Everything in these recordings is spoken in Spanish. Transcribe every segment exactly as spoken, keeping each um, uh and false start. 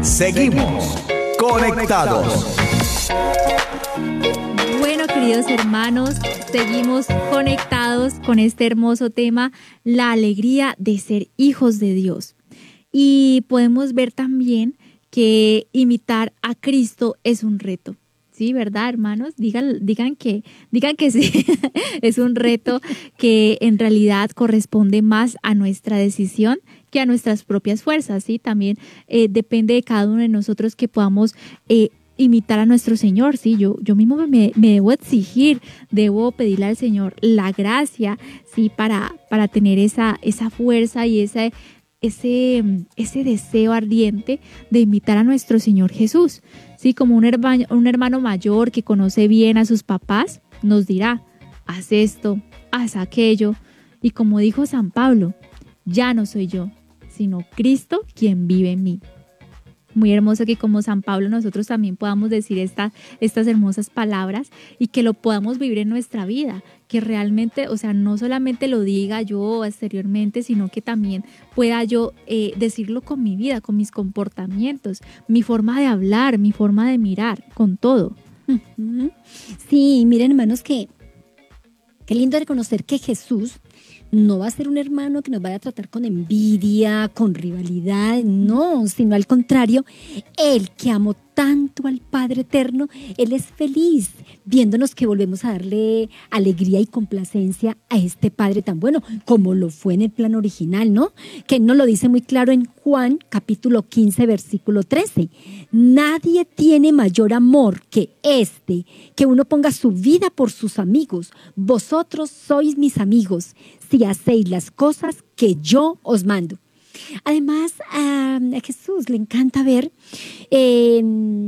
Seguimos conectados. Bueno, queridos hermanos, seguimos conectados con este hermoso tema, la alegría de ser hijos de Dios. Y podemos ver también que imitar a Cristo es un reto. Sí, ¿verdad, hermanos? Digan, digan que, digan que sí, es un reto que en realidad corresponde más a nuestra decisión que a nuestras propias fuerzas, ¿sí? También eh, depende de cada uno de nosotros que podamos eh, imitar a nuestro Señor, ¿sí? Yo, yo mismo me, me debo exigir, debo pedirle al Señor la gracia, ¿sí? Para, para tener esa, esa fuerza y esa, ese, ese deseo ardiente de imitar a nuestro Señor Jesús. Sí, como un hermano, un hermano mayor que conoce bien a sus papás, nos dirá, haz esto, haz aquello. Y como dijo San Pablo, ya no soy yo, sino Cristo quien vive en mí. Muy hermoso que como San Pablo nosotros también podamos decir esta, estas hermosas palabras y que lo podamos vivir en nuestra vida, que realmente, o sea, no solamente lo diga yo exteriormente, sino que también pueda yo eh, decirlo con mi vida, con mis comportamientos, mi forma de hablar, mi forma de mirar, con todo. Uh-huh. Sí, miren, hermanos, que qué lindo reconocer que Jesús no va a ser un hermano que nos vaya a tratar con envidia, con rivalidad, no, sino al contrario, Él que amó tanto al Padre Eterno, Él es feliz viéndonos que volvemos a darle alegría y complacencia a este Padre tan bueno, como lo fue en el plan original, ¿no? Que nos lo dice muy claro en Juan capítulo quince, versículo trece. Nadie tiene mayor amor que este, que uno ponga su vida por sus amigos. Vosotros sois mis amigos, si hacéis las cosas que yo os mando. Además, a Jesús le encanta ver eh,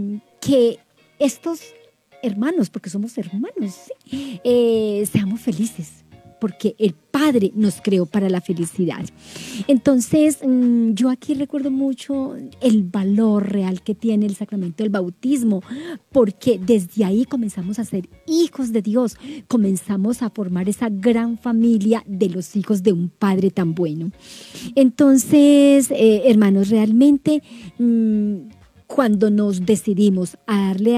que estos hermanos, porque somos hermanos, ¿sí? eh, seamos felices, porque el Padre nos creó para la felicidad. Entonces, yo aquí recuerdo mucho el valor real que tiene el sacramento del bautismo, porque desde ahí comenzamos a ser hijos de Dios, comenzamos a formar esa gran familia de los hijos de un Padre tan bueno. Entonces, eh, hermanos, realmente, mmm, cuando nos decidimos a darle